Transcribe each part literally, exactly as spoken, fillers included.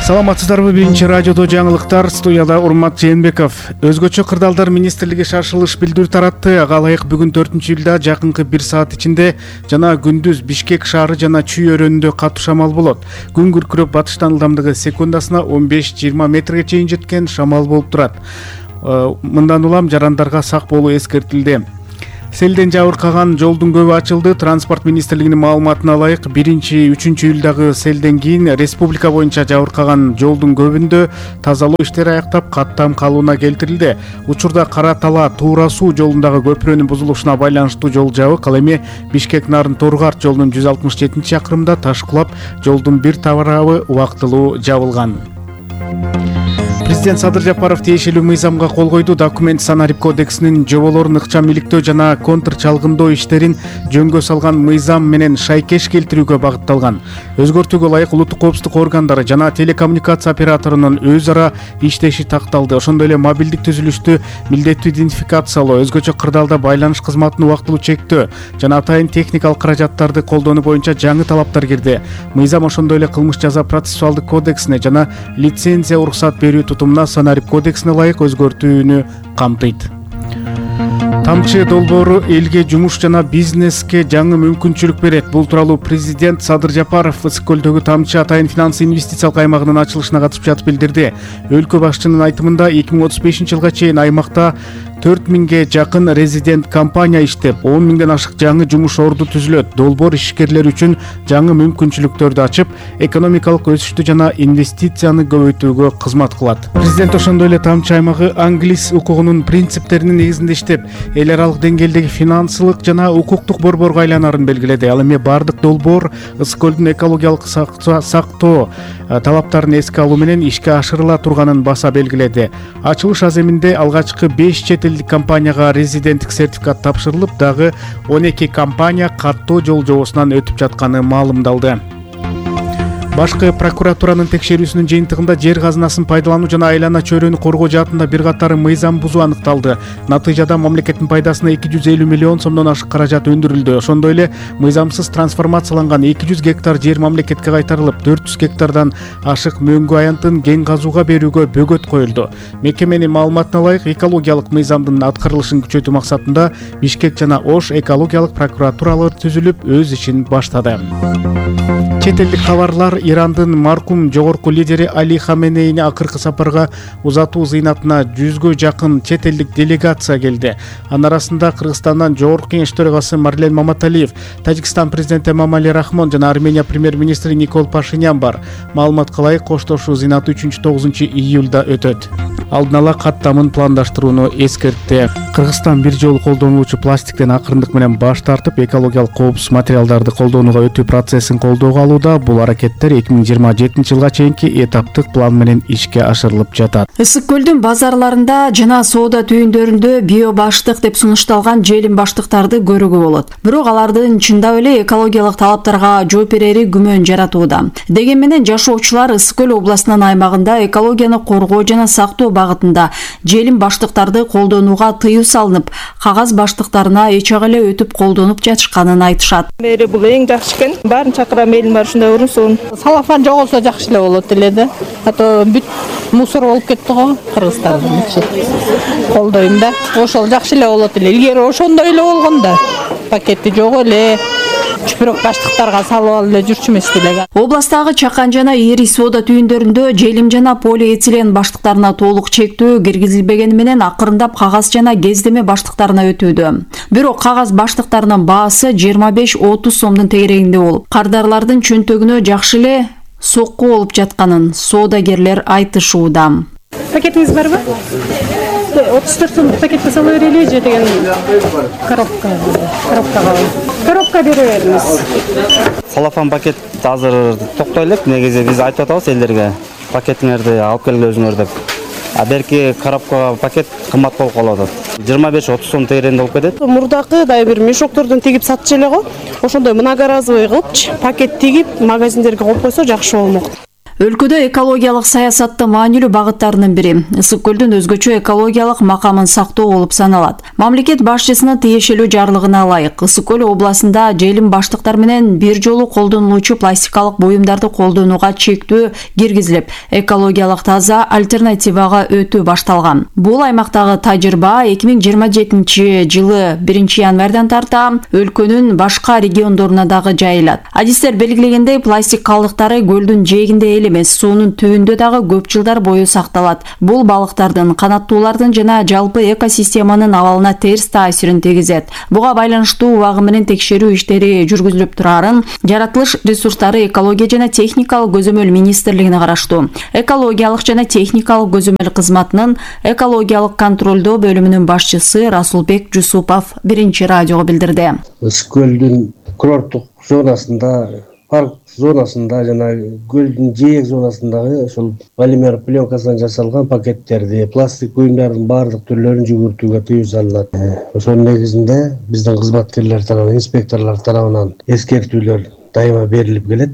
Саламатсыздарбы, биринчи радиодо жаңылыктар, студияда Урмат Жээнбеков. Өзгөчө кырдаалдар министрлиги шашылыш билдирүү таратты. Ага ылайык бүгүн төртүнчү июлда жакынкы бир саат ичинде жана күндүз Бишкек шаары жана Чүй өрөөнүндө катуу шамал болот. Күн күркүрөп батыштан ылдамдыгы секундасына он беш жыйырма метрге чейин жеткен шамал болуп турат. Мындан улам жарандарга сак болуу эскертилди. Селден жабыркаган жолдун көбү ачылды. Транспорт министрлигинин маалыматына ылайык биринчи үчүнчү июлдагы селден кийин республика боюнча жабыркаган жолдун көбүндө тазалоо иштери аяктап каттам калууна келтирилди. Учурда Кара Тала Туура Суу жолундагы көпүрөнүн бузулушуна байланыштуу жол жабык. Ал эми Бишкек Нарын Торгарт жолунун жүз алтымыш жетинчи чакырымда таш кулап, жолдун бир тарабы убактылуу жабылган. Президент Садыр Жапаров тиешелүү мыйзамга кол койду. Документ санарип кодексинин жоболорун ыкчам иликтөө жана контр чалгындоо иштерин жөнгө салган мыйзам менен шайкеш келтирүүгө багытталган. Өзгөртүүгө ылайык улуттук коопсуздук органдары жана телекоммуникация операторунун өз ара иштеши такталды. Ошондой эле мобилдик түзүлүштү милдеттүү идентификациялоо, өзгөчө кырдаалда байланыш кызматын убактылуу чектөө жана атайын техникалык каражаттарды колдонуу боюнча жаңы талаптар кирди. Мыйзам ошондой эле кылмыш жаза процессуалдык кодексине жана лицензия уруксат берүү тутумуна санарип кодексине ылайык өзгөртүүнү камтыйт. Тамчы долбоору элге жумуш жана бизнеске жаңы мүмкүнчүлүк берет. Бул тууралуу президент Садыр Жапаров Ысык көлдөгү Тамчы атайын финансы инвестициялык аймагынын ачылышына катышып жатып билдирди. Өлкө башчынын айтымында эки миң отуз бешинчи жылга чейин аймакта төрт миңге жакын резидент компания иштеп, он миңден ашык жаңы жумуш орду түзүлөт. Долбоор ишкерлер үчүн жаңы мүмкүнчүлүктөрдү ачып, экономикалык өсүштү жана инвестицияны көбөйтүүгө кызмат кылат. Президент ошондой эле Тамчы аймагы англис укугунун принциптеринин негизинде иштеп, эл аралык деңгээлдеги финансылык жана укуктук борборго айланарын белгиледи. Ал эми бардык долбоор Ысык көлдүн экологиялык сактоо талаптарын эске алуу менен ишке ашырыла турганын баса белгиледи. Ачылыш аземинде алгачкы беш чет элдик компанияга резиденттик сертификат тапшырылып, дагы он эки компания каттоо жол жобосунан өтүп жатканы маалымдалды. Башкы прокуратуранын текшерүүсүнүн жыйынтыгында жер казынасын пайдалануу жана айлана чөйрөнү коргоо жаатында бир катар мыйзам бузуу аныкталды. Натыйжада мамлекеттин пайдасына эки жүз элүү миллион сомдон ашык каражат өндүрүлдү. Ошондой эле мыйзамсыз трансформацияланган эки жүз гектар жер мамлекетке кайтарылып, төрт жүз гектардан ашык мөңгү аянтын кен казууга берүүгө бөгөт коюлду. Мекеменин маалыматына ылайык, экологиялык мыйзамдын аткарылышын күчөтүү максатында Бишкек жана Ош экологиялык прокуратуралар түзүлүп, өз ишин баштады. Чет элдик кабарлар Ирандын маркум жогорку лидери Али Хаменейни акыркы сапарга узатуу зыйнатына жүзгө жакын чет элдик делегация келди. Анын арасында Кыргызстандан Жогорку Кеңеш төрагасы Марлен Маматалиев, Тажикстан президенти Эмомали Рахмон жана Армения премьер-министри Никол Пашинян бар. Маалыматка ылайык, коштошуу зыйнаты үчүнчү тогузунчу июлда өтөт. Алдын ала каттамын пландаштырууну эскертти. Кыргызстан бир жолу колдонулуучу пластиктен акырындык менен баш тартып, экологиялык коопсуз материалдарды колдонууга өтүү процессин колдоого алууда. Бул аракеттер эки миң жыйырма жетинчи жылга чейинки этаптык план менен ишке ашырылып жатат. Ысык көлдүн базарларында жана соода түйүндөрүндө био баштык деп сунушталган желим баштыктарды көрүүгө болот. Бирок алардын чындап эле экологиялык талаптарга жооп берери күмөн жаратууда. Деген менен жашоочулар Ысык көл областынын аймагында экологияны коргоо жана сактоо багытында желим баштыктарды колдонууга тыюу салынып, кагаз баштыктарына эч ак эле өтүп колдонуп жатышканын айтышат. Бери бул эң жакшы экен. Баарын чакыра мейлим бар ушундай урунсун. Салафан жоголсо жакшы эле болот эле да. А то бүт мусор болуп кетти го Кыргызстандын ичи. Колдойм да. Ошол жакшы эле болот эле. Илгери ошондой эле болгон да. Пакети жок эле. Чүпүрөк баштыктарга салып алып эле жүрчү эмес эле. Областагы чакан жана ири соода түйүндөрүндө желим жана полиэтилен баштыктарына толук чектөө киргизилбегени менен акырындап кагаз жана кездеме баштыктарына өтүүдө. Бирок кагаз баштыктарынын баасы жыйырма беш отуз сомдун тегерегинде болуп, кардарлардын чөнтөгүнө жакшы эле сокку болуп жатканын соодагерлер айтышууда. Пакетиңиз барбы? отуз төрт сомдук пакетке сала берели же деген коробка. Коробкага. Коробка бере бериңиз. Салафан пакет азыр токтой элек. Негизи биз айтып атабыз элдерге пакетиңерди алып келгиле өзүңөр деп. А берки коробка пакет кымбат болуп калат. жыйырма беш отуз сом тегерегинде болуп кетет. Мурдакы дагы бир мешоктордон тигип сатчу эле го. Ошондой многоразовый кылып пакет тигип магазиндерге коюп койсо жакшы болмок. Өлкөдө экологиялык саясаттын маанилүү багыттарынын бири Ысык көлдүн өзгөчө экологиялык макамын сактоо болуп саналат. Мамлекет башчысынын тиешелүү жарлыгына ылайык Ысык көл областында желим баштыктар менен бир жолу колдонулуучу пластикалык буюмдарды колдонууга чектөө киргизилип, экологиялык таза альтернативага өтүү башталган. Бул аймактагы тажрыйба эки миң жыйырма жетинчи жылы биринчи январдан тарта өлкөнүн башка региондоруна дагы жайылат. Адистер белгилегендей, пластик калдыктары көлдүн жээгинде эле эмес, суунун түбүндө дагы көп жылдар бою сакталат. Бул балыктардын, канаттуулардын жана жалпы экосистеманын абалына терс таасирин тийгизет. Буга байланыштуу убагы менен текшерүү иштери жүргүзүлүп турарын Жаратылыш ресурстары экология жана техникалык көзөмөл министрлигине караштуу. Экологиялык жана техникалык көзөмөл кызматынын экологиялык контролдоо бөлүмүнүн башчысы Расулбек Жусупов биринчи радиого билдирди. Ысык көлдүн курорттук зонасында, парк зонасында жана көлдүн жээк зонасындагы ошол полимер пленкасынан жасалган пакеттерди, пластик буюмдардын баардык түрлөрүн жүгүртүүгө тыюу салынат. Ошонун негизинде биздин кызматкерлер тарабынан, инспекторлор тарабынан эскертүүлөр дайыма берилип келет.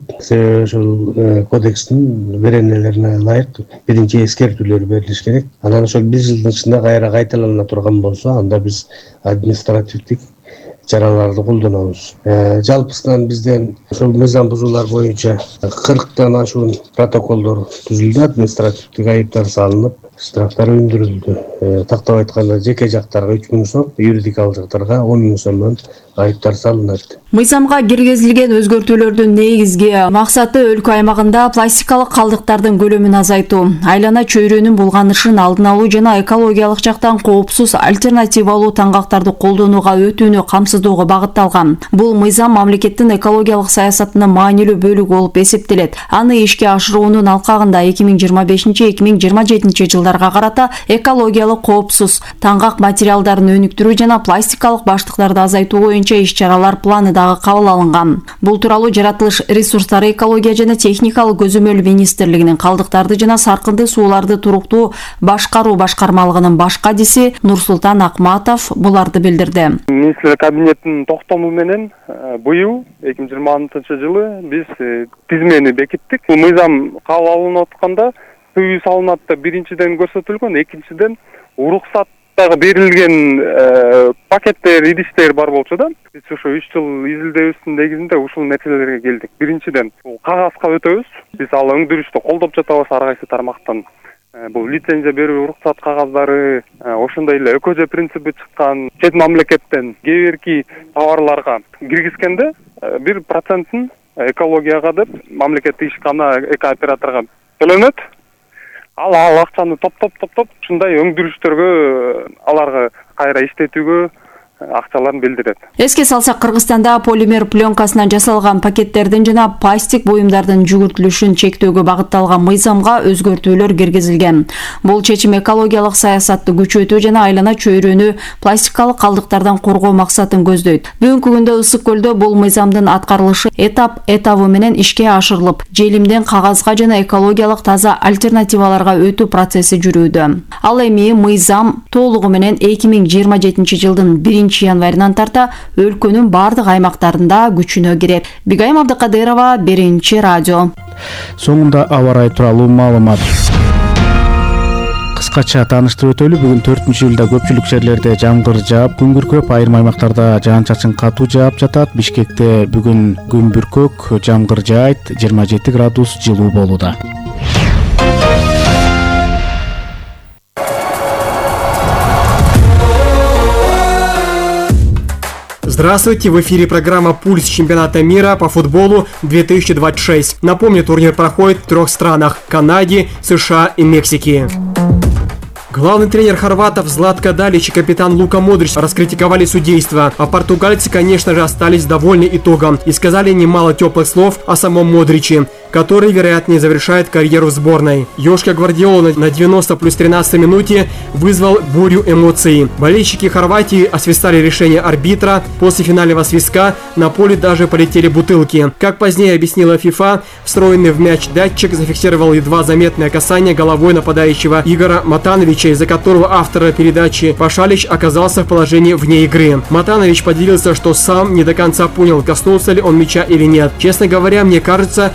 Ошол кодекстин беренелерине ылайык биринчи эскертүүлөр берилиш керек. Анан ошол бир жылдын ичинде кайра кайталана турган болсо, анда биз административдик чараларды колдонобуз. Жалпысынан бизден ошол мыйзам бузуулар боюнча кырктан ашуун протоколдор түзүлдү, административдик айыптар салынып, штрафтар өндүрүлдү. Тактап айтканда жеке жактарга үч миң сом, юридикалык жактарга он миң сомдон айыптар салынат. Мыйзамга киргизилген өзгөртүүлөрдүн негизги максаты өлкө аймагында пластикалык калдыктардын көлөмүн азайтуу, айлана чөйрөнүн булганышын алдын алуу жана экологиялык жактан коопсуз альтернативалуу таңгактарды колдонууга өтүүнү камсыздоого багытталган. Бул мыйзам мамлекеттин экологиялык саясатынын маанилүү бөлүгү болуп эсептелет. Аны ишке ашыруунун алкагында эки миң жыйырма бешинчи эки миң жыйырма жетинчи жылдарга карата экологиялык коопсуз таңгак материалдарын өнүктүрүү жана пластикалык баштыктарды азайтуу боюнча иш-чаралар планы дагы кабыл алынган. Бул тууралуу Жаратылыш ресурстары экология жана техникалык көзөмөл министрлигинин калдыктарды жана саркынды сууларды туруктуу башкаруу башкармалыгынын баш кадиси Нурсултан Акматов буларды билдирди. Министрлер кабинетинин токтому менен быйыл эки миң жыйырма алтынчы жылы биз тизмени бекиттик. Бул мыйзам кабыл алынып атканда тыюу салынатта биринчиден көрсөтүлгөн, экинчиден уруксат берилген пакеттер, идиштер бар болчу да. Биз ошо үч жыл изилдөөбүздүн негизинде ушул нетижелерге келдик. Биринчиден бул кагазга өтөбүз. Биз ал өндүрүштү колдоп жатабыз ар кайсы тармактан. Бул лицензия берүү, уруксат кагаздары, ошондой эле экоже принципи чыккан чет мамлекеттен кээ бирки товарларга киргизгенде бир процентин экологияга деп мамлекеттик ишкана экооператорго төлөнөт. Ал ал акчаны топтоп топтоп ушундай өндүрүштөргө аларга кайра иштетүүгө акчаларын билдирет. Эске салсак, Кыргызстанда полимер пленкасынан жасалган пакеттердин жана пластик буюмдардын жүгүртүлүшүн чектөөгө багытталган мыйзамга өзгөртүүлөр киргизилген. Бул чечим экологиялык саясатты күчөтүү жана айлана чөйрөнү пластикалык калдыктардан коргоо максатын көздөйт. Бүгүнкү күндө Ысык көлдө бул мыйзамдын аткарылышы этап этабы менен ишке ашырылып, желимден кагазга жана экологиялык таза альтернативаларга өтүү процесси жүрүүдө. Ал эми мыйзам толугу менен эки миң жыйырма жетинчи жылдын биринчи январынан тарта өлкөнүн бардык аймактарында күчүнө кирет. Бигайым Абдыкадырова, биринчи радио. Соңунда аба ырайы тууралуу маалымат. Кыскача тааныштырып өтөлү, бүгүн төртүнчү июлда көпчүлүк жерлерде жамгыр жаап, күн күркүрөп, айрым аймактарда жаан-чачын катуу жаап жатат. Бишкекте бүгүн күн бүркөк, жамгыр жаайт, жыйырма жети градус жылуу болууда. Здравствуйте, в эфире программа «Пульс чемпионата мира по футболу две тысячи двадцать шесть». Напомню, турнир проходит в трех странах – Канаде, США и Мексике. Главный тренер хорватов Златко Далич и капитан Лука Модрич раскритиковали судейство, а португальцы, конечно же, остались довольны итогом и сказали немало теплых слов о самом Модриче, который, вероятнее, завершает карьеру в сборной. Йошка Гвардиола на девяносто плюс тринадцатой минуте вызвал бурю эмоций. Болельщики Хорватии освистали решение арбитра, после финального свистка на поле даже полетели бутылки. Как позднее объяснила ФИФА, встроенный в мяч датчик зафиксировал едва заметное касание головой нападающего Игора Матановича, из-за которого автор передачи Пашалич оказался в положении вне игры. Матанович поделился, что сам не до конца понял, коснулся ли он мяча или нет. Честно говоря, мне кажется, я почувствовал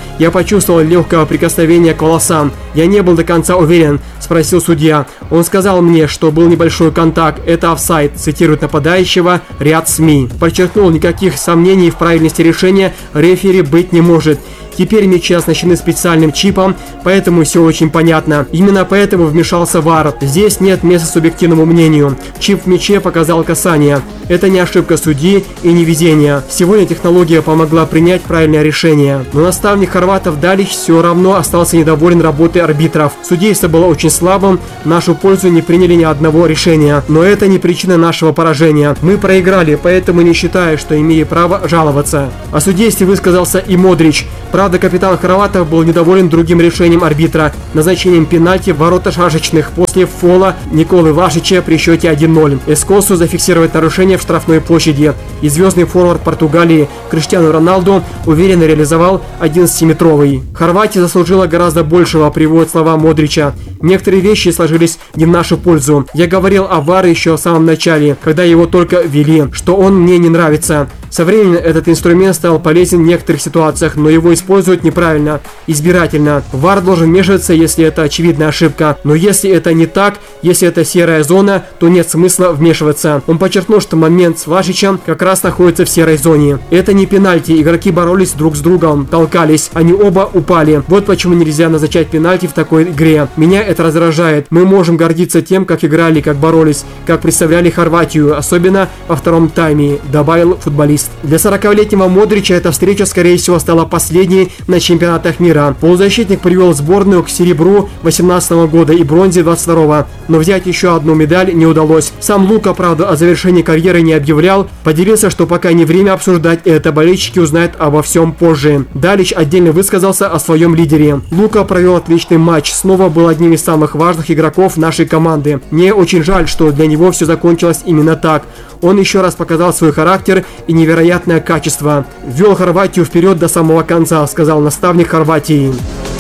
почувствовал легкое прикосновение к волосам. Я не был до конца уверен, спросил судья. Он сказал мне, что был небольшой контакт. Это офсайд, цитирует нападающего ряд СМИ. Подчеркнул, никаких сомнений в правильности решения рефери быть не может. Теперь мячи оснащены специальным чипом, поэтому все очень понятно. Именно поэтому вмешался ВАР. Здесь нет места субъективному мнению. Чип в мяче показал касание. Это не ошибка судьи и не везение. Сегодня технология помогла принять правильное решение. Но наставник хорватов Далич все равно остался недоволен работой арбитров. Судейство было очень слабым, в нашу пользу не приняли ни одного решения. Но это не причина нашего поражения. Мы проиграли, поэтому не считаю, что имею право жаловаться. О судействе высказался и Модрич. Правда, капитан хорватов был недоволен другим решением арбитра – назначением пенальти в ворота шашечных после фола Николы Вашича при счете один ноль. Эскосу зафиксировать нарушение в штрафной площади. И звездный форвард Португалии Криштиану Роналду уверенно реализовал одиннадцатиметровый. Хорватия заслужила гораздо большего, приводят слова Модрича. Некоторые вещи сложились не в нашу пользу. Я говорил о ВАР еще в самом начале, когда его только ввели, что он мне не нравится. Со временем этот инструмент стал полезен в некоторых ситуациях, но его используют неправильно, избирательно. ВАР должен вмешиваться, если это очевидная ошибка. Но если это не так, если это серая зона, то нет смысла вмешиваться. Он подчеркнул, что момент с Вашичем как раз находится в серой зоне. Это не пенальти, игроки боролись друг с другом, толкались, они оба упали. Вот почему нельзя назначать пенальти в такой игре. Меня это раздражает. Мы можем гордиться тем, как играли, как боролись, как представляли Хорватию, особенно во втором тайме, добавил футболист. Для сорокалетнего Модрича эта встреча, скорее всего, стала последней на чемпионатах мира. Полузащитник привел сборную к серебру восемнадцатого года и бронзе двадцать второго, но взять еще одну медаль не удалось. Сам Лука, правда, о завершении карьеры не объявлял, поделился, что пока не время обсуждать это, болельщики узнают обо всем позже. Далич отдельно высказался о своем лидере. Лука провел отличный матч, снова был одним из самых важных игроков нашей команды. Мне очень жаль, что для него все закончилось именно так. Он еще раз показал свой характер и невероятное качество. Ввел Хорватию вперед до самого конца, сказал наставник Хорватии.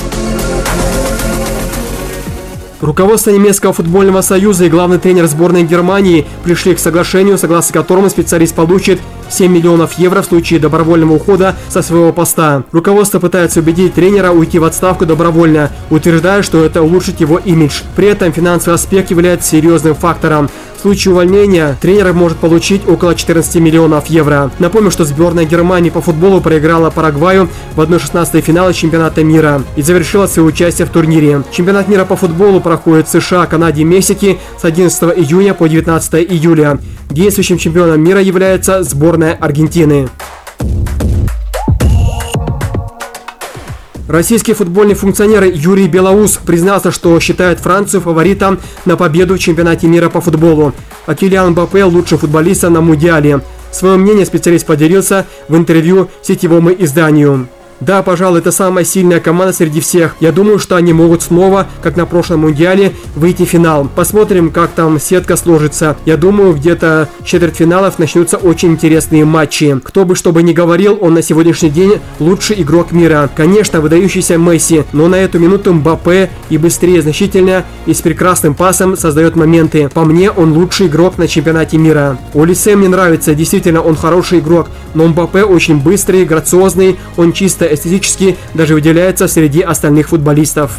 Руководство немецкого футбольного союза и главный тренер сборной Германии пришли к соглашению, согласно которому специалист получит семь миллионов евро в случае добровольного ухода со своего поста. Руководство пытается убедить тренера уйти в отставку добровольно, утверждая, что это улучшит его имидж. При этом финансовый аспект является серьезным фактором. В случае увольнения тренер может получить около четырнадцати миллионов евро. Напомню, что сборная Германии по футболу проиграла Парагваю в одна шестнадцатая финала чемпионата мира и завершила свое участие в турнире. Чемпионат мира по футболу проходит в США, Канаде и Мексике с одиннадцатого июня по девятнадцатое июля. Действующим чемпионом мира является сборная Аргентины. Российский футбольный функционер Юрий Белоус признался, что считает Францию фаворитом на победу в чемпионате мира по футболу, а Килиан Мбаппе лучшим футболистом на Мундиале. Свое мнение специалист поделился в интервью сетевому изданию. Да, пожалуй, это самая сильная команда среди всех. Я думаю, что они могут снова, как на прошлом Мундиале, выйти в финал. Посмотрим, как там сетка сложится. Я думаю, где-то в четвертьфиналов начнутся очень интересные матчи. Кто бы что бы ни говорил, он на сегодняшний день лучший игрок мира. Конечно, выдающийся Месси, но на эту минуту Мбаппе и быстрее значительно, и с прекрасным пасом создает моменты. По мне, он лучший игрок на чемпионате мира. Олисе мне нравится, действительно, он хороший игрок, но Мбаппе очень быстрый, грациозный, он чисто эстетически даже выделяется среди остальных футболистов.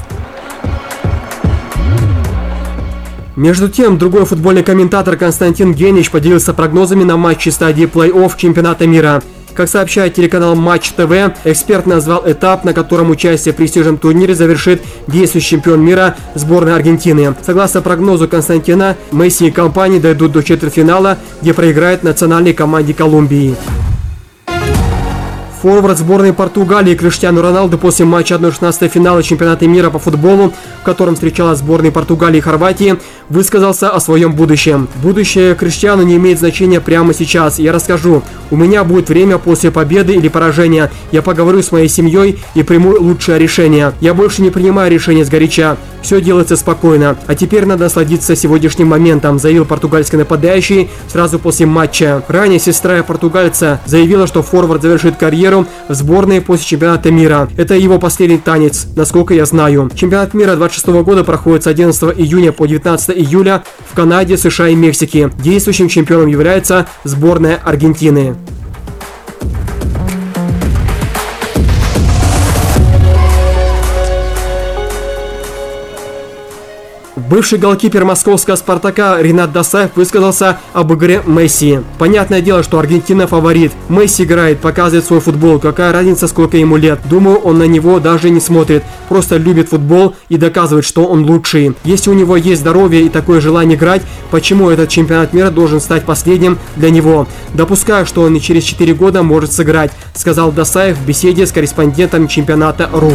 Между тем, другой футбольный комментатор Константин Генич поделился прогнозами на матчи стадии плей-офф чемпионата мира. Как сообщает телеканал Матч ТВ, эксперт назвал этап, на котором участие в престижном турнире завершит действующий чемпион мира сборная Аргентины. Согласно прогнозу Константина, Месси и компании дойдут до четвертьфинала, где проиграет национальной команде Колумбии. Форвард сборной Португалии Криштиану Роналду после матча одна шестнадцатая финала чемпионата мира по футболу, в котором встречалась сборные Португалии и Хорватии, высказался о своем будущем. Будущее Криштиану не имеет значения прямо сейчас. Я расскажу. У меня будет время после победы или поражения. Я поговорю с моей семьей и приму лучшее решение. Я больше не принимаю решения сгоряча. Все делается спокойно. А теперь надо насладиться сегодняшним моментом, заявил португальский нападающий сразу после матча. Ранее сестра португальца заявила, что форвард завершит карьеру в сборной после чемпионата мира. Это его последний танец, насколько я знаю. Чемпионат мира двадцать шестого года проходит с одиннадцатого июня по девятнадцатое июля в Канаде, США и Мексике. Действующим чемпионом является сборная Аргентины. Бывший голкипер московского «Спартака» Ринат Досаев высказался об игре Месси. Понятное дело, что Аргентина фаворит. Месси играет, показывает свой футбол. Какая разница, сколько ему лет? Думаю, он на него даже не смотрит. Просто любит футбол и доказывает, что он лучший. Если у него есть здоровье и такое желание играть, почему этот чемпионат мира должен стать последним для него? Допускаю, что он и через четыре года может сыграть, сказал Досаев в беседе с корреспондентом чемпионата РУ.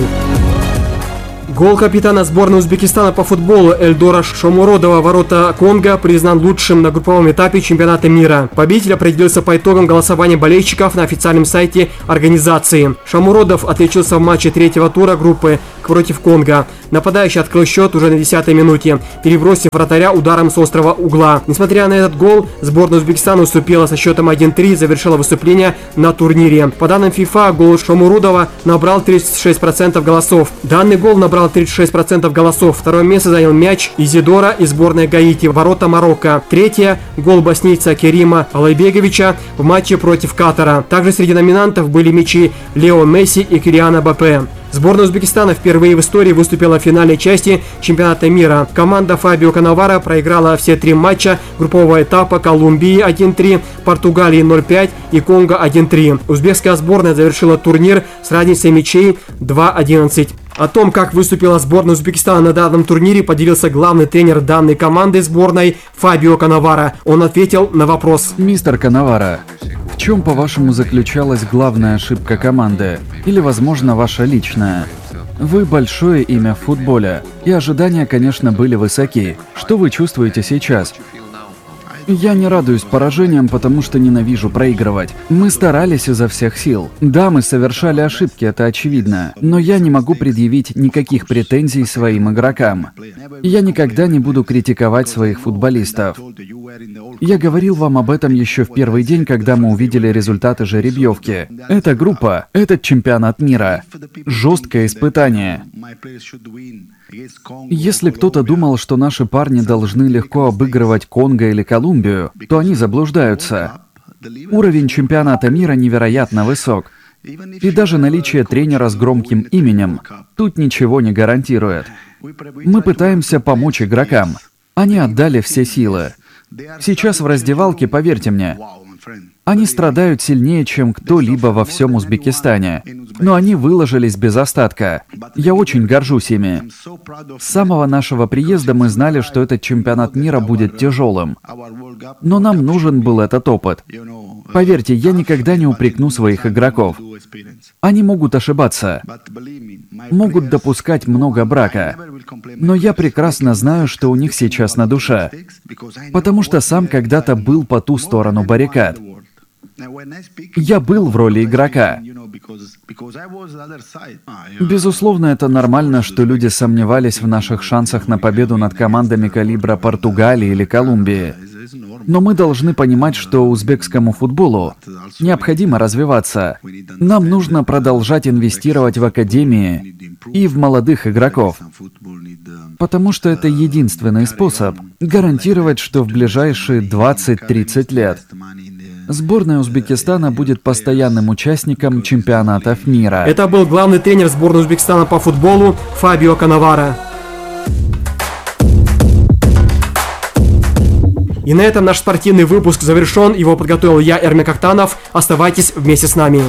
Гол капитана сборной Узбекистана по футболу Эльдора Шомуродова ворота Конго признан лучшим на групповом этапе чемпионата мира. Победитель определился по итогам голосования болельщиков на официальном сайте организации. Шомуродов отличился в матче третьего тура группы против Конго. Нападающий открыл счет уже на десятой минуте, перебросив вратаря ударом с острого угла. Несмотря на этот гол, сборная Узбекистана уступила со счетом один-три и завершила выступление на турнире. По данным ФИФА, гол Шомуродова набрал тридцать шесть процентов голосов. Данный гол набрал тридцать шесть процентов голосов. Второе место занял мяч Изидора из сборной Гаити, ворота Марокко. Третье – гол боснийца Керима Алайбеговича в матче против Катара. Также среди номинантов были мячи Лео Месси и Килиана Мбаппе. Сборная Узбекистана впервые в истории выступила в финальной части чемпионата мира. Команда Фабио Канаваро проиграла все три матча группового этапа Колумбии один-три, Португалии ноль-пять и Конго один-три. Узбекская сборная завершила турнир с разницей мячей два-одиннадцать. О том, как выступила сборная Узбекистана на данном турнире, поделился главный тренер данной команды сборной Фабио Канаваро. Он ответил на вопрос. Мистер Канаваро, в чем, по-вашему, заключалась главная ошибка команды? Или, возможно, ваша личная? Вы большое имя в футболе, и ожидания, конечно, были высоки. Что вы чувствуете сейчас? Я не радуюсь поражениям, потому что ненавижу проигрывать. Мы старались изо всех сил. Да, мы совершали ошибки, это очевидно. Но я не могу предъявить никаких претензий своим игрокам. Я никогда не буду критиковать своих футболистов. Я говорил вам об этом еще в первый день, когда мы увидели результаты жеребьевки. Эта группа, этот чемпионат мира. Жесткое испытание. Если кто-то думал, что наши парни должны легко обыгрывать Конго или Колумбию, то они заблуждаются. Уровень чемпионата мира невероятно высок. И даже наличие тренера с громким именем тут ничего не гарантирует. Мы пытаемся помочь игрокам. Они отдали все силы. Сейчас в раздевалке, поверьте мне, они страдают сильнее, чем кто-либо во всем Узбекистане. Но они выложились без остатка. Я очень горжусь ими. С самого нашего приезда мы знали, что этот чемпионат мира будет тяжелым. Но нам нужен был этот опыт. Поверьте, я никогда не упрекну своих игроков. Они могут ошибаться, могут допускать много брака. Но я прекрасно знаю, что у них сейчас на душе. Потому что сам когда-то был по ту сторону баррикад. Я был в роли игрока. Безусловно, это нормально, что люди сомневались в наших шансах на победу над командами калибра Португалии или Колумбии. Но мы должны понимать, что узбекскому футболу необходимо развиваться. Нам нужно продолжать инвестировать в академии и в молодых игроков. Потому что это единственный способ гарантировать, что в ближайшие двадцать-тридцать лет сборная Узбекистана будет постоянным участником чемпионатов мира. Это был главный тренер сборной Узбекистана по футболу Фабио Канаваро. И на этом наш спортивный выпуск завершен. Его подготовил я, Эрмек Актанов. Оставайтесь вместе с нами.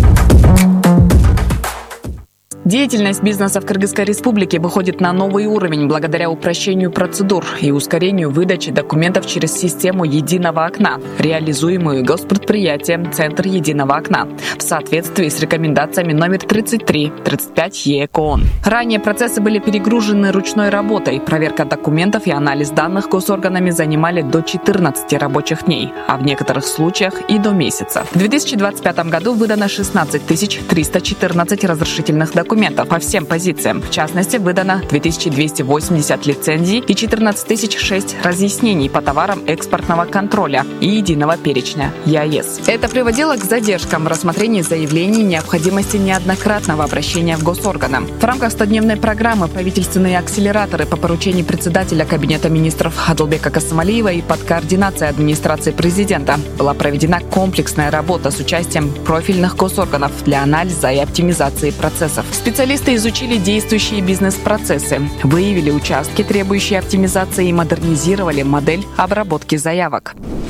Деятельность бизнеса в Кыргызской республике выходит на новый уровень благодаря упрощению процедур и ускорению выдачи документов через систему единого окна, реализуемую госпредприятием «Центр единого окна» в соответствии с рекомендациями номер тридцать три тридцать пять ЕКООН. Ранее процессы были перегружены ручной работой. Проверка документов и анализ данных госорганами занимали до четырнадцати рабочих дней, а в некоторых случаях и до месяца. В две тысячи двадцать пятом году выдано шестнадцать тысяч триста четырнадцать разрешительных документов по всем позициям. В частности, выдано две тысячи двести восемьдесят лицензий и четырнадцать тысяч шесть разъяснений по товарам экспортного контроля и единого перечня ЕАЭС. Это приводило к задержкам в рассмотрении заявлений и необходимости неоднократного обращения в госорганы. В рамках стодневной программы правительственные акселераторы по поручению председателя Кабинета министров Адылбека Касымалиева и под координацией администрации президента была проведена комплексная работа с участием профильных госорганов для анализа и оптимизации процессов. Специалисты изучили действующие бизнес-процессы, выявили участки, требующие оптимизации, и модернизировали модель обработки заявок.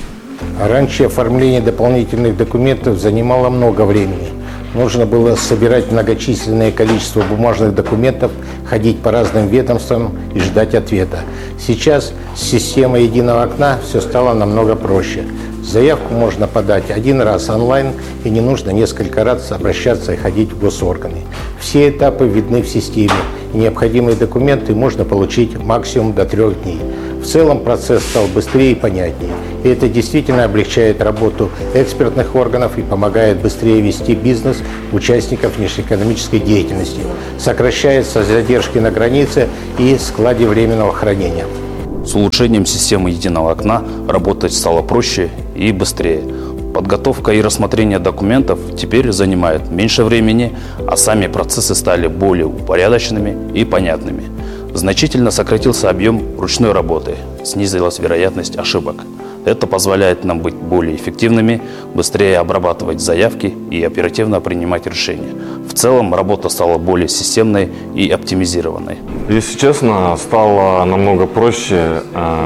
Раньше оформление дополнительных документов занимало много времени. Нужно было собирать многочисленное количество бумажных документов, ходить по разным ведомствам и ждать ответа. Сейчас с системой единого окна все стало намного проще. Заявку можно подать один раз онлайн, и не нужно несколько раз обращаться и ходить в госорганы. Все этапы видны в системе, и необходимые документы можно получить максимум до трех дней. В целом процесс стал быстрее и понятнее, и это действительно облегчает работу экспертных органов и помогает быстрее вести бизнес участников внешнеэкономической деятельности, сокращается задержки на границе и складе временного хранения. С улучшением системы единого окна работать стало проще и быстрее. Подготовка и рассмотрение документов теперь занимает меньше времени, а сами процессы стали более упорядоченными и понятными. Значительно сократился объем ручной работы, снизилась вероятность ошибок. Это позволяет нам быть более эффективными, быстрее обрабатывать заявки и оперативно принимать решения. В целом работа стала более системной и оптимизированной. Если честно, стало намного проще.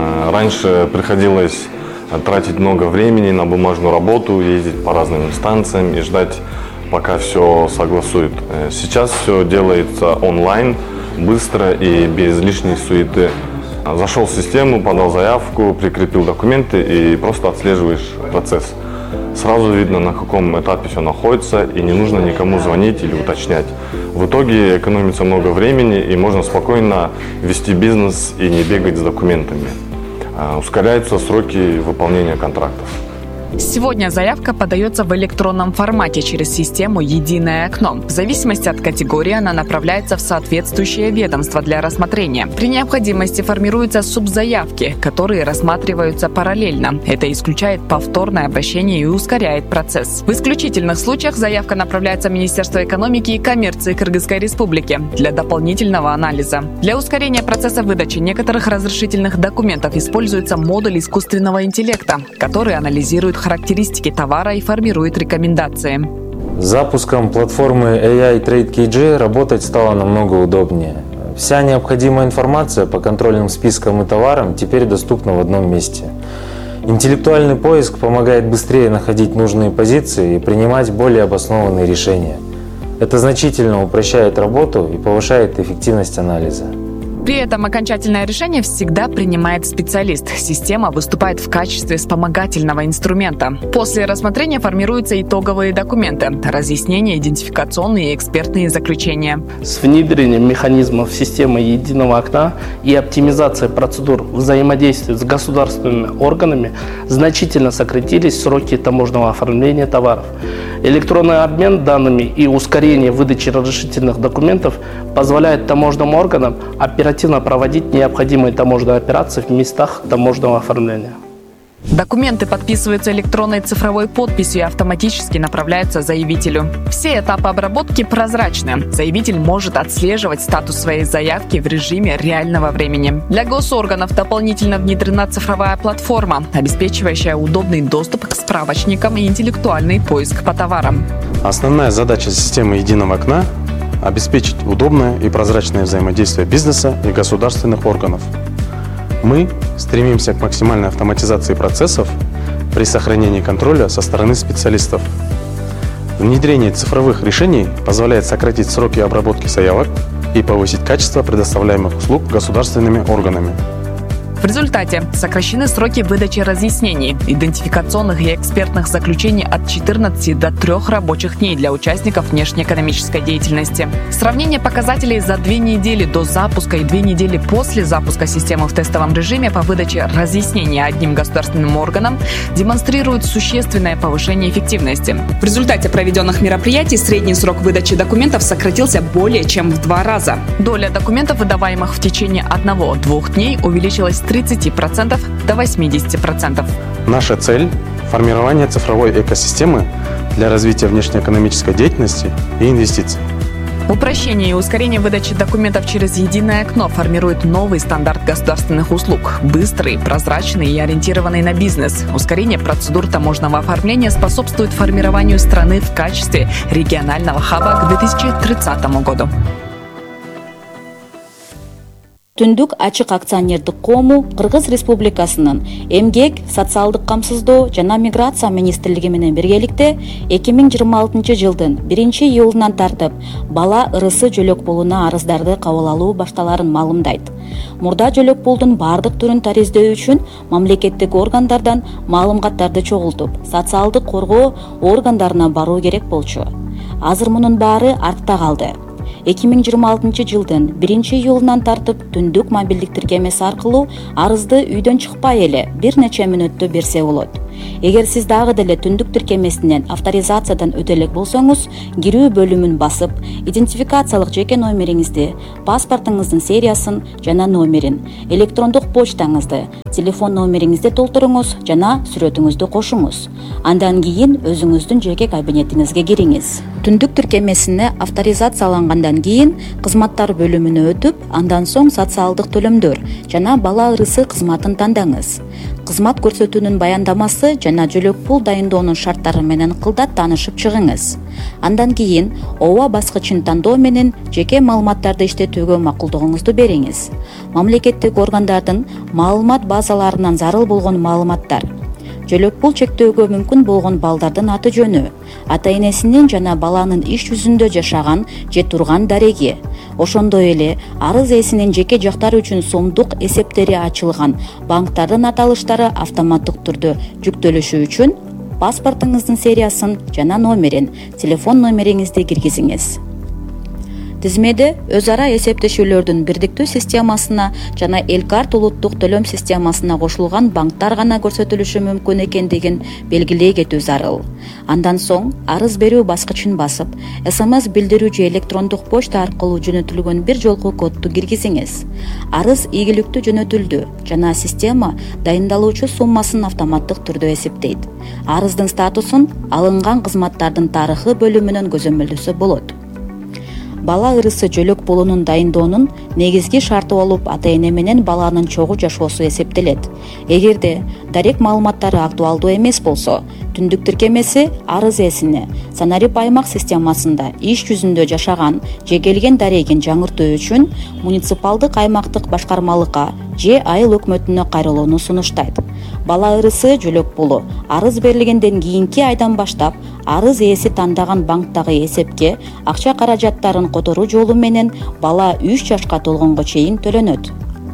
Раньше приходилось тратить много времени на бумажную работу, ездить по разным инстанциям и ждать, пока все согласуют. Сейчас все делается онлайн, быстро и без лишней суеты. Зашел в систему, подал заявку, прикрепил документы и просто отслеживаешь процесс. Сразу видно, на каком этапе все находится, и не нужно никому звонить или уточнять. В итоге экономится много времени, и можно спокойно вести бизнес и не бегать с документами. Ускоряются сроки выполнения контрактов. Сегодня заявка подается в электронном формате через систему «Единое окно». В зависимости от категории она направляется в соответствующее ведомство для рассмотрения. При необходимости формируются субзаявки, которые рассматриваются параллельно. Это исключает повторное обращение и ускоряет процесс. В исключительных случаях заявка направляется в Министерство экономики и коммерции Кыргызской Республики для дополнительного анализа. Для ускорения процесса выдачи некоторых разрешительных документов используется модуль искусственного интеллекта, который анализирует характеристики товара и формирует рекомендации. С запуском платформы эй ай Trade кей джи работать стало намного удобнее. Вся необходимая информация по контрольным спискам и товарам теперь доступна в одном месте. Интеллектуальный поиск помогает быстрее находить нужные позиции и принимать более обоснованные решения. Это значительно упрощает работу и повышает эффективность анализа. При этом окончательное решение всегда принимает специалист. Система выступает в качестве вспомогательного инструмента. После рассмотрения формируются итоговые документы, разъяснения, идентификационные и экспертные заключения. С внедрением механизмов системы единого окна и оптимизацией процедур взаимодействия с государственными органами значительно сократились сроки таможенного оформления товаров. Электронный обмен данными и ускорение выдачи разрешительных документов позволяет таможенным органам оперативно проводить необходимые таможенные операции в местах таможенного оформления. Документы подписываются электронной цифровой подписью и автоматически направляются заявителю. Все этапы обработки прозрачны. Заявитель может отслеживать статус своей заявки в режиме реального времени. Для госорганов дополнительно внедрена цифровая платформа, обеспечивающая удобный доступ к справочникам и интеллектуальный поиск по товарам. Основная задача системы единого окна – обеспечить удобное и прозрачное взаимодействие бизнеса и государственных органов. Мы стремимся к максимальной автоматизации процессов при сохранении контроля со стороны специалистов. Внедрение цифровых решений позволяет сократить сроки обработки заявок и повысить качество предоставляемых услуг государственными органами. В результате сокращены сроки выдачи разъяснений, идентификационных и экспертных заключений от четырнадцати до трёх рабочих дней для участников внешнеэкономической деятельности. Сравнение показателей за две недели до запуска и две недели после запуска системы в тестовом режиме по выдаче разъяснений одним государственным органам демонстрирует существенное повышение эффективности. В результате проведенных мероприятий средний срок выдачи документов сократился более чем в два раза. Доля документов, выдаваемых в течение одного-двух дней, увеличилась с тридцати процентов до восьмидесяти процентов. Наша цель – формирование цифровой экосистемы для развития внешнеэкономической деятельности и инвестиций. Упрощение и ускорение выдачи документов через единое окно формирует новый стандарт государственных услуг. Быстрый, прозрачный и ориентированный на бизнес. Ускорение процедур таможенного оформления способствует формированию страны в качестве регионального хаба к две тысячи тридцатому году. Түндүк ачык акционердик коому Кыргыз Республикасынын Эмгек, социалдык камсыздоо жана миграция министрлиги менен биргеликте эки миң жыйырма алтынчы жылдын биринчи июлунан тартып бала ырысы жөлөк пулуна арыздарды кабыл алуу башталарын маалымдайт. Мурда жөлөк пулдун бардык түрүн тариздөө үчүн мамлекеттик органдардан маалыматтарды чогултуп, социалдык коргоо органдарына баруу керек болчу. Азыр мунун баары артта калды. эки миң жыйырма алтынчы жылдын биринчи июлунан тартып түндүк мобилдик тиркемеси аркылуу арызды үйдөн чыкпай эле бир нече мүнөттө берсе болот. Эгер сиз дагы деле түндүк тиркемесинен авторизациядан өтө элек болсоңуз, кирүү бөлүмүн басып, идентификациялык жеке номериңизди, паспортуңуздун сериясын жана номерин, электрондук почтаңызды, телефон номериңизди толтуруңуз жана сүрөтүңүздү кошуңуз. Андан кийин өзүңүздүн жеке кабинетиңизге кириңиз. Түндүк тиркемесине авторизациялангандан кийин кызматтар бөлүмүнө өтүп, андан соң социалдык төлөмдөр жана бала ырысы кызматын тандаңыз. Кызмат көрсөтүүнүн баяндамасы жана жөлөк пул дайындоонун шарттары менен кылдат таанышып чыгыңыз. Андан кийин ооба баскычын тандоо менен жеке маалыматтарды иштетүүгө макулдугуңузду бериңиз. Мамлекеттик органдардын маалымат базаларынан зарыл болгон маалыматтар, жөлөк пул чектөөгө мүмкүн болгон балдардын аты жөнү, ата энесинин жана баланын иш жүзүндө жашаган же турган дареги, ошондой эле арыз ээсинин жеке жактары үчүн сомдук эсептери ачылган банктардын аталыштары автоматтык түрдө жүктөлүшү үчүн паспортуңуздун сериясын жана номерин, телефон номериңизди киргизиңиз. Тизмеде өз ара эсептешүүлөрдүн бирдиктүү системасына жана Элкарт улуттук төлөм системасына кошулган банктар гана көрсөтүлүшү мүмкүн экендигин белгилей кетүү зарыл. Андан соң арыз берүү баскычын басып, эс эм эс билдирүү же электрондук почта аркылуу жөнөтүлгөн бир жолку кодду киргизиңиз. Арыз ийгиликтүү жөнөтүлдү жана система дайындалуучу суммасын автоматтык түрдө эсептейт. Арыздын статусун алынган кызматтардын тарыхы бөлүмүнөн көзөмөлдөсө болот. Бала ырысы жөлөк пулунун дайындоонун негизги шарты болуп ата эне менен баланын чогуу жашоосу эсептелет. Эгерде дарек маалыматтары актуалдуу эмес болсо, түндүк тиркемеси арыз ээсине Санарип аймак системасында иш жүзүндө жашаган же келген дарегин жаңыртуу үчүн муниципалдык аймактык башкармалыкка же айыл өкмөтүнө кайрылууну сунуштайт. Бала ырысы жөлөк пулу арыз берилгенден кийинки айдан баштап арыз ээси тандаган банктагы эсепке акча каражаттарын которуу жолу менен бала үч жашка толгонго чейин төлөнөт.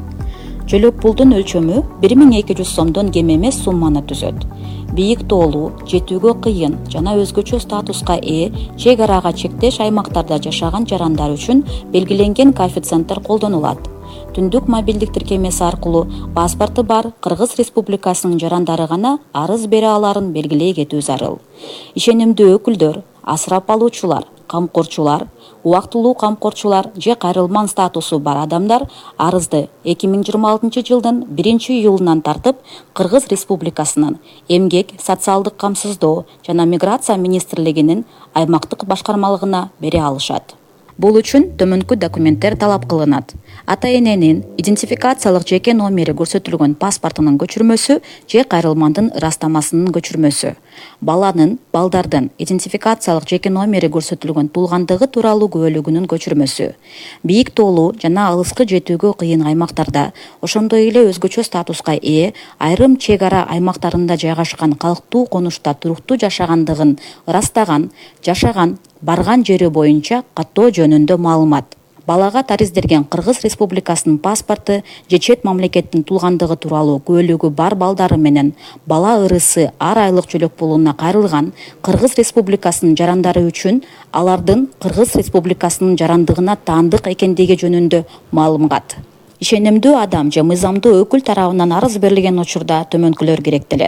Жөлөк пулдун өлчөмү бир миң эки жүз сомдон кем эмес сумманы түзөт. Бийик тоолуу, жетүүгө кыйын жана өзгөчө статуска ээ чек арага чектеш аймактарда жашаган жарандар үчүн белгиленген коэффициенттер колдонулат. Түндүк мобилдик тиркемеси аркылуу паспорту бар Кыргыз Республикасынын жарандары гана арыз бере аларын белгилей кетүү зарыл. Ишенимдүү өкүлдөр, асырап алуучулар, камкорчулар, убактылуу камкорчулар же кайрылман статусу бар адамдар арызды эки миң жыйырма алтынчы жылдын биринчи июлунан тартып Кыргыз Республикасынын Эмгек, социалдык камсыздоо жана миграция министрлигинин аймактык башкармалыгына бере алышат. Бул үчүн төмөнкү документтер талап кылынат. Ата эненин идентификациялык жеке номери көрсөтүлгөн паспортунун көчүрмөсү же кайрылмандын ырастамасынын көчүрмөсү. Баланын, балдардын идентификациялык жеке номери көрсөтүлгөн туулгандыгы тууралуу күбөлүгүнүн көчүрмөсү. Бийик тоолуу жана алыскы жетүүгө кыйын аймактарда, ошондой эле өзгөчө статуска ээ айрым чек ара аймактарында жайгашкан калктуу конушта туруктуу жашагандыгын ырастаган, жашаган, барган жери боюнча каттоо жөнүндө маалымат. Балага тариздерген Кыргыз Республикасынын паспорту же чет мамлекеттин туулгандыгы тууралуу күбөлүгү бар балдары менен бала ырысы ар айлык жөлөк пулуна кайрылган Кыргыз Республикасынын жарандары үчүн алардын Кыргыз Республикасынын жарандыгына таандык экендиги жөнүндө маалымат. Ишенимдүү адам же мыйзамдуу өкүл тарабынан арыз берилген учурда төмөнкүлөр керектелет.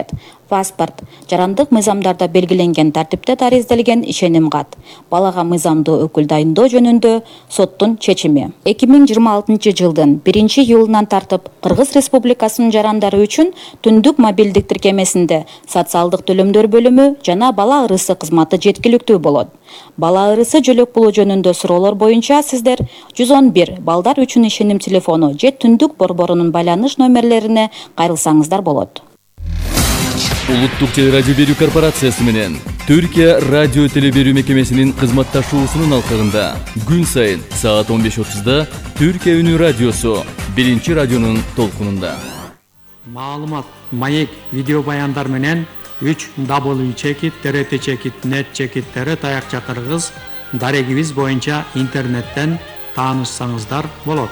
паспорт, жарандык мыйзамдарда белгиленген тартипте тариздалген ишеним кат, балага мыйзамдуу өкүл дайындоо жөнүндө соттун чечими. эки миң жыйырма алтынчы жылдын биринчи июлунан тартып Кыргыз Республикасынын жарандары үчүн түндүк мобилдик тиркемесинде социалдык төлөмдөр бөлүмү жана бала ырысы кызматы жеткиликтүү болот. Бала ырысы жөлөк пулу жөнүндө суроолор боюнча сиздер жүз он бир балдар үчүн ишеним телефону же түндүк борборунун байланыш номерлерине кайрылсаңыздар болот. Улуттук телерадио берүү корпорациясы менен Түркия радио теле берүү мекемесинин кызматташуусунун алкагында күн сайын саат он беш отузда Түркия үнү радиосу биринчи радионун толкунунда. Маалымат, маек, видео баяндар менен үч дабл ю чекит т т чекит нет чекиттери таякча кыргыз дарегибиз боюнча интернеттен таанышсаңыздар болот.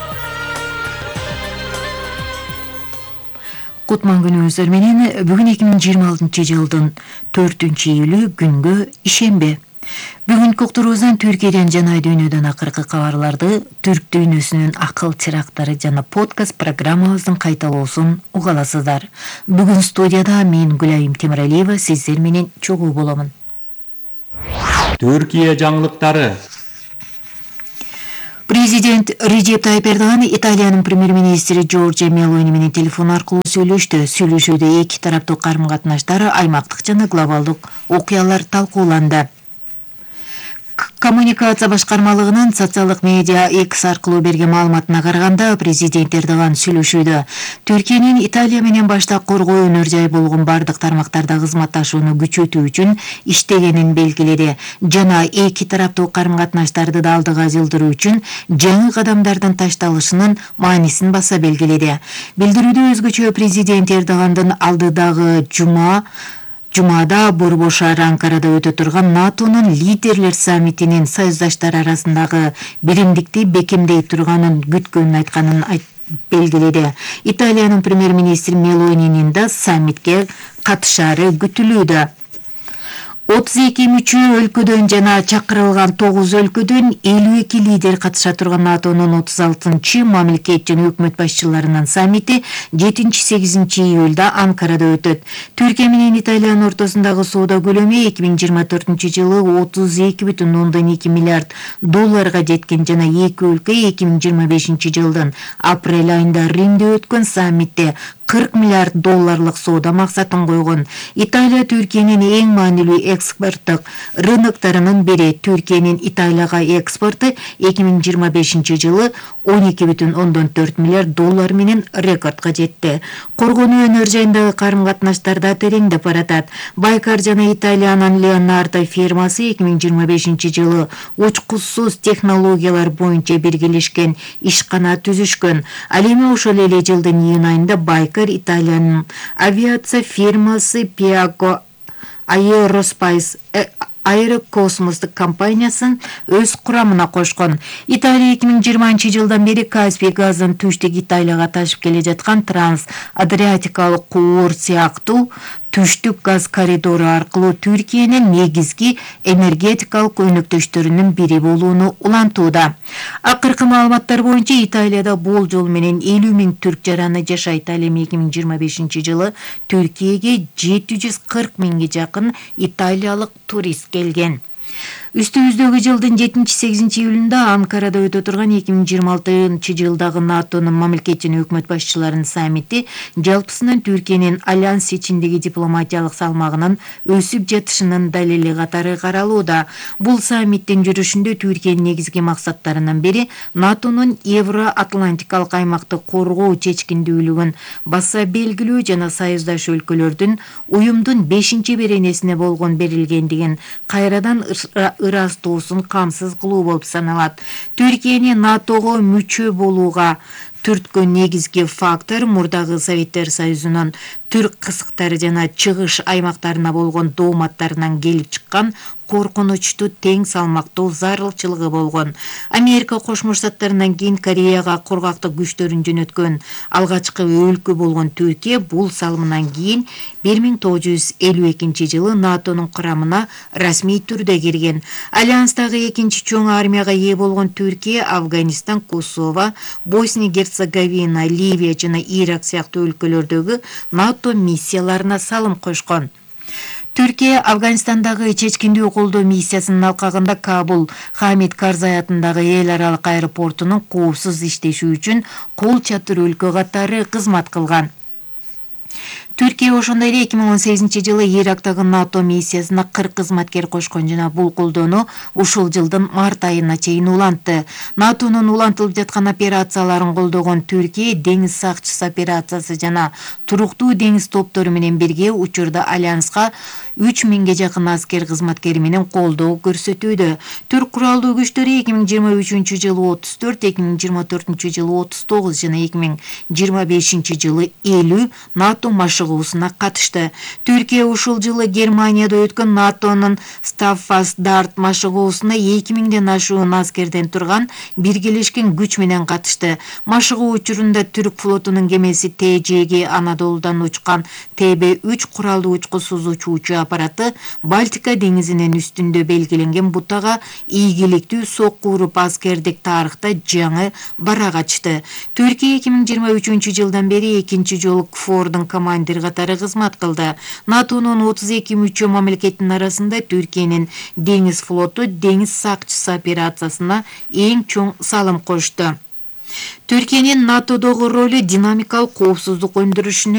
Кутман күнүңүздөр менен бүгүн эки миң жыйырма алтынчы жылдын төртүнчү июлү күнгө ишемби. Бүгүнкү уктуруубуздан Түркияден жана дүйнөдөн акыркы кабарларды, түрк дүйнөсүнүн акыл чырактары жана подкаст программабыздын кайталоосун уга аласыздар. Бүгүн студияда мен Гүлайым Темиралиева сиздер менен чогуу боломун. Түркия жаңылыктары. Президент Реджеп Тайип Эрдоган Италиянын премьер-министри Джорджио Мелони менен телефон аркылуу сүйлөштү. Сүйлөшүүдө эки тараптуу карым-катнаштар, аймактык жана глобалдык окуялар талкууланды. Коммуникация башкармалыгынын социалдык медиа X аркылуу берген маалыматына караганда, президент Эрдоган сүйлөшүүдө Түркиянын Италия менен башта коргоо өнөр жай болгон бардык тармактарда кызматташууну күчөтүү үчүн иштегенин белгиледи жана эки тараптуу карым-катнаштарды да алдыга жылдыруу үчүн жаңы кадамдардын ташталышынын маанисин баса белгиледи. Билдирүүдө өзгөчө президент Эрдогандын алдыдагы жума Жумада Борбошаар Анкарада өтө турган НАТОнун лидерлер саммитинин союздаштар арасындагы биримдикти бекемдей турганын күткөнүн айтканын белгиледи. Италиянын премьер-министри Мелонинин да саммитке катышаары күтүлүүдө. отуз эки мүчө өлкөдөн жана чакырылган тогуз өлкөдөн элүү эки лидер катыша турган НАТОнун отуз алтынчы мамлекет жана өкмөт башчыларынын саммити жетинчи-сегизинчи июлда Анкарада өтөт. Түркия менен Италиянын ортосундагы соода көлөмү эки миң жыйырма төртүнчү жылы отуз эки бүтүн ондон эки миллиард долларга жеткен жана эки өлкө эки миң жыйырма бешинчи жылдын апрель айында Римде өткөн саммитте кырк миллиард долларлык соода максатын койгон. Италия Түркиянын эң маанилүү экспорттук рыноктарынын бири. Түркиянын Италияга экспорту эки миң жыйырма бешинчи жылы он эки бүтүн ондон төрт миллиард доллар менен рекордко жетти. Коргонуу өнөр жайындагы карым-катнаштар да тереңдеп баратат. Байкар жана Италиянын Leonardo фирмасы эки миң жыйырма бешинчи жылы учкусуз технологиялар боюнча биргелешкен ишкана түзүшкөн. Ал эми ошол эле жылдын июнь айында Байкар Италиянын авиация фирмасы Piaggio Aerospace Аэрокосмостук компаниясын өз курамына кошкон. Италия эки миң жыйырманчы жылдан бери Каспий газын түштүк Италияга ташып келе жаткан транс-адриатикалык куур сыяктуу түштүк газ коридору аркылуу Түркиянын негизги энергетикалык өнөктөштөрүнүн бири болууну улантууда. Акыркы маалыматтар боюнча Италияда болжол менен элүү миң түрк жараны жашайт. Ал эми эки миң жыйырма бешинчи жылы Түркияге жети жүз кырк миңге жакын италиялык турист келген. Үстүбүздөгү жылдын жетинчи-сегизинчи июлунда Анкарада өтө турган эки миң жыйырма алтынчы жылдагы НАТОнун мамлекет жана өкмөт башчыларынын саммити жалпысынан Түркиянын альянс ичиндеги дипломатиялык салмагынын өсүп жатышынын далили катары каралууда. Бул саммиттин жүрүшүндө Түркиянын негизги максаттарынын бири НАТОнун Евро-Атлантикалык аймакты коргоо чечкиндүүлүгүн баса белгилөө жана союздаш өлкөлөрдүн уюмдун бешинчи беренесине болгон берилгендигин кайрадан ырастуусун камсыз кылуу болуп саналат. Түркиянын НАТОго мүчө болууга түрткөн негизги фактор мурдагы Советтер Союзунун түрк кысыктары жана чыгыш аймактарына болгон дооматтарынан келип чыккан коркунучтуу тең салмактуу зарылчылыгы болгон. Америка Кошмо Штаттарынан кийин Кореяга кургактык күчтөрүн жөнөткөн алгачкы өлкө болгон Түркия бул салымынан кийин бир миң тогуз жүз элүү экинчи жылы НАТОнун курамына расмий түрдө кирген. Альянстагы экинчи чоң армияга ээ болгон Түркия Афганистан, Косово, Босния Герцеговина, Ливия жана Ирак сыяктуу өлкөлөрдөгү НАТО НАТО миссияларына салым кошкон. Түркия Афганистандагы чечкиндүү колдоо миссиясынын алкагында Кабул Хамид Карзай атындагы эл аралык аэропортунун коопсуз иштеши үчүн кол чатыр өлкө катары кызмат кылган. Түркия ошондой эле эки миң он сегизинчи жылы Ирактагы НАТО миссиясына кырк кызматкер кошкон жана бул колдоону ушул жылдын март айына чейин улантты. НАТОнун улантылып жаткан операцияларын колдогон Түркия деңиз сакчысы операциясы жана туруктуу деңиз топтору менен бирге учурда альянска үч миңге жакын аскер кызматкери менен колдоо көрсөтүүдө. Түрк куралдуу күчтөрү эки миң жыйырма үчүнчү жылы отуз төрт, эки миң жыйырма төртүнчү жылы отуз тогуз жана эки миң жыйырма бешинчи жылы элүү НАТО машыгуусуна катышты. Түркия ушул жылы Германияда өткөн НАТОнун Staffas-Dart машыгуусуна эки миңден ашуун аскерден турган биргелешкен күч менен катышты. Машыгуу учурунда Түрк флотунун кемеси Т Ж Г Анадолудан учкан Т Б үч куралдуу учкусуз учуучу аппараты Балтика деңизинин үстүндө белгиленген бутага ийгиликтүү сокку уруп аскердик тарыхта жаңы барак ачты. Түркия эки миң жыйырма үчүнчү жылдан бери экинчи жолу Кфордун командир катары кызмат кылды. НАТОнун отуз эки мүчө мамлекетинин арасында Түркиянын деңиз флоту деңиз сакчысы операциясына эң чоң салым кошту. Түркиянын НАТОдогу ролу динамикалык коопсуздук өндүрүшүнө